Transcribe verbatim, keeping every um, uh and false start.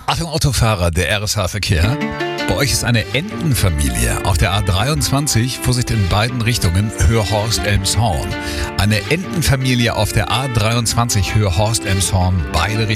Achtung Autofahrer, der R S H-Verkehr. Bei euch ist eine Entenfamilie auf der A dreiundzwanzig, Vorsicht in beiden Richtungen, Höhe-Horst-Elmshorn. Eine Entenfamilie auf der A dreiundzwanzig, Höhe-Horst-Elmshorn, beide Richtungen.